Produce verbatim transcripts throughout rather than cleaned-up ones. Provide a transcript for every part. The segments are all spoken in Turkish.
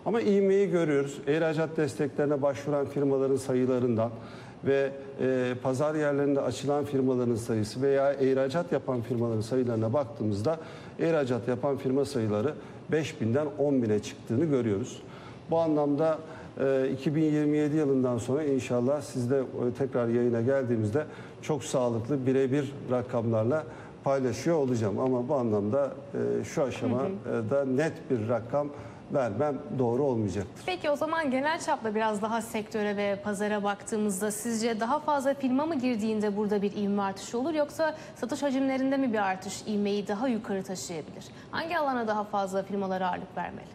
Ama ivmeyi görüyoruz. İhracat desteklerine başvuran firmaların sayılarından ve e, pazar yerlerinde açılan firmaların sayısı veya ihracat yapan firmaların sayılarına baktığımızda ihracat yapan firma sayıları beş binden on bine çıktığını görüyoruz. Bu anlamda e, iki bin yirmi yedi yılından sonra inşallah siz de tekrar yayına geldiğimizde çok sağlıklı birebir rakamlarla paylaşıyor olacağım. Ama bu anlamda e, şu aşamada net bir rakam vermem doğru olmayacaktır. Peki o zaman genel çapta biraz daha sektöre ve pazara baktığımızda sizce daha fazla firma mı girdiğinde burada bir ivme artışı olur, yoksa satış hacimlerinde mi bir artış ivmeyi daha yukarı taşıyabilir? Hangi alana daha fazla firmalar ağırlık vermeli?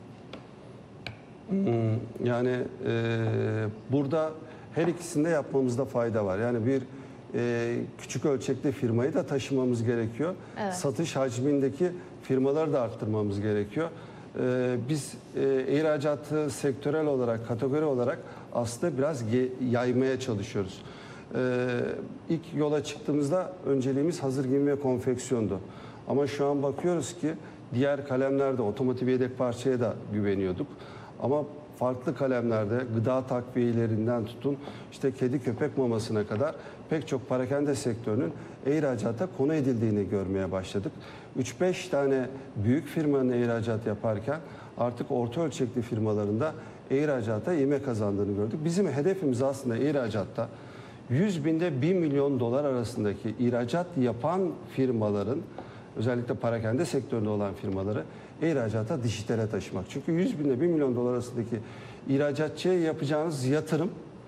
Hmm, yani e, burada her ikisinde yapmamızda fayda var. Yani bir e, küçük ölçekli firmayı da taşımamız gerekiyor. Evet. Satış hacmindeki firmaları da arttırmamız gerekiyor. Ee, biz e, ihracatı sektörel olarak, kategori olarak aslında biraz yaymaya çalışıyoruz. Ee, ilk yola çıktığımızda önceliğimiz hazır giyim ve konfeksiyondu. Ama şu an bakıyoruz ki diğer kalemlerde otomotiv yedek parçaya da güveniyorduk. Ama farklı kalemlerde gıda takviyelerinden tutun işte kedi köpek mamasına kadar pek çok parakende sektörünün ihracata konu edildiğini görmeye başladık. üç beş tane büyük firmanın ihracat yaparken artık orta ölçekli firmalarında ihracata ivme kazandığını gördük. Bizim hedefimiz aslında ihracatta yüz binde bir milyon dolar arasındaki ihracat yapan firmaların, özellikle parakende sektöründe olan firmaları ihracata, dijitale taşımak. Çünkü yüz binde bir milyon dolar arasındaki ihracatçıya yapacağınız yatırım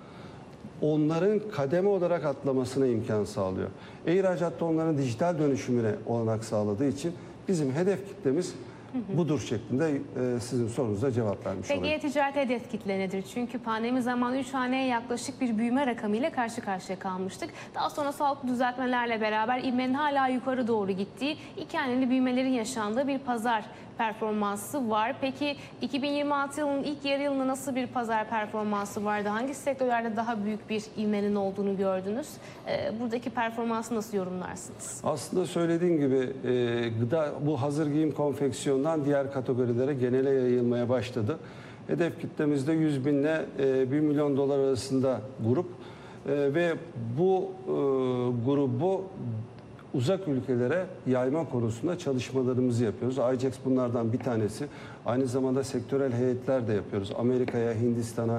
onların kademe olarak atlamasına imkan sağlıyor. İhracatta onların dijital dönüşümüne olanak sağladığı için bizim hedef kitlemiz budur şeklinde e, sizin sorunuza cevap vermiş Peki olayım. e-ticaret hedef kitle nedir? Çünkü pandemi zamanı üç haneye yaklaşık bir büyüme rakamıyla karşı karşıya kalmıştık. Daha sonra sağlıklı düzeltmelerle beraber ivmenin hala yukarı doğru gittiği, iki haneli büyümelerin yaşandığı bir pazar performansı var. Peki iki bin yirmi altı yılının ilk yarı yılında nasıl bir pazar performansı vardı? Hangi sektörlerde daha büyük bir ivmenin olduğunu gördünüz? Ee, buradaki performansı nasıl yorumlarsınız? Aslında söylediğim gibi e, gıda, bu hazır giyim konfeksiyondan diğer kategorilere genele yayılmaya başladı. Hedef kitlemizde yüz binle e, bir milyon dolar arasında grup e, ve bu e, grubu uzak ülkelere yayma konusunda çalışmalarımızı yapıyoruz. I C E X bunlardan bir tanesi. Aynı zamanda sektörel heyetler de yapıyoruz. Amerika'ya, Hindistan'a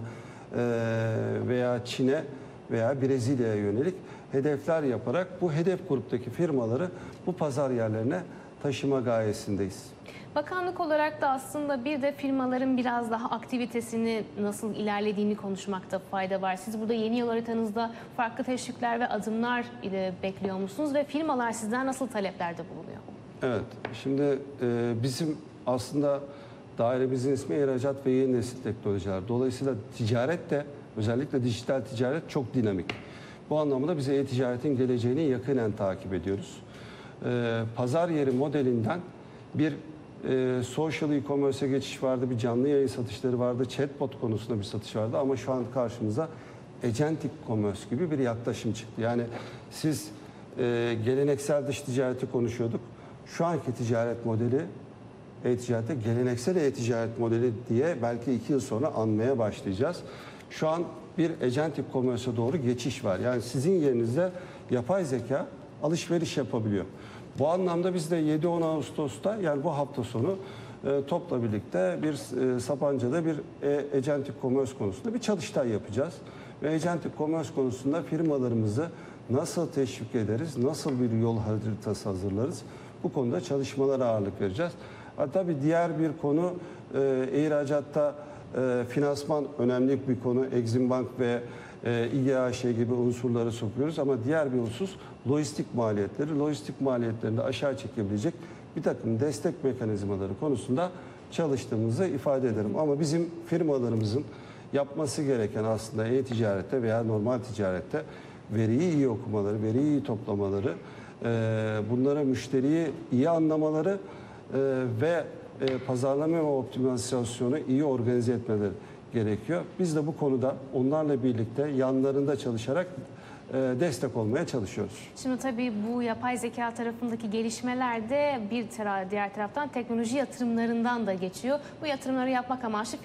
veya Çin'e veya Brezilya'ya yönelik hedefler yaparak bu hedef gruptaki firmaları bu pazar yerlerine taşıma gayesindeyiz. Bakanlık olarak da aslında bir de firmaların biraz daha aktivitesini nasıl ilerlediğini konuşmakta fayda var. Siz burada yeni yıl haritanızda farklı teşvikler ve adımlar ile bekliyor musunuz ve firmalar sizden nasıl taleplerde bulunuyor? Evet, şimdi e, bizim aslında dairemizin ismi ihracat ve yeni nesil teknolojiler. Dolayısıyla ticaret de, özellikle dijital ticaret çok dinamik. Bu anlamda biz e-ticaretin geleceğini yakinen takip ediyoruz. E, pazar yeri modelinden bir e, social e-commerce'e geçiş vardı, bir canlı yayın satışları vardı, chatbot konusunda bir satış vardı ama şu an karşımıza agentic commerce gibi bir yaklaşım çıktı. Yani siz e, geleneksel dış ticareti konuşuyorduk. Şu anki ticaret modeli, e-ticarette geleneksel e-ticaret modeli diye belki iki yıl sonra anmaya başlayacağız. Şu an bir agentic commerce'e doğru geçiş var. Yani sizin yerinizde yapay zeka alışveriş yapabiliyor. Bu anlamda biz de yedi on Ağustos'ta, yani bu hafta sonu e, TOP'la birlikte bir e, Sapanca'da bir e, agentic commerce konusunda bir çalıştay yapacağız. Ve agentic commerce konusunda firmalarımızı nasıl teşvik ederiz, nasıl bir yol haritası hazırlarız, bu konuda çalışmalara ağırlık vereceğiz. Ha, tabii diğer bir konu e, ihracatta e, finansman önemli bir konu. Exim Bank ve e, İGAŞ gibi unsurları sokuyoruz ama diğer bir husus lojistik maliyetleri. Lojistik maliyetlerini de aşağı çekebilecek bir takım destek mekanizmaları konusunda çalıştığımızı ifade ederim. Ama bizim firmalarımızın yapması gereken aslında e-ticarette veya normal ticarette veriyi iyi okumaları, veriyi iyi toplamaları, bunlara müşteriyi iyi anlamaları ve pazarlama ve optimizasyonu iyi organize etmeleri gerekiyor. Biz de bu konuda onlarla birlikte yanlarında çalışarak destek olmaya çalışıyoruz. Şimdi tabii bu yapay zeka tarafındaki gelişmeler de bir tara diğer taraftan teknoloji yatırımlarından da geçiyor. Bu yatırımları yapmak amaçlı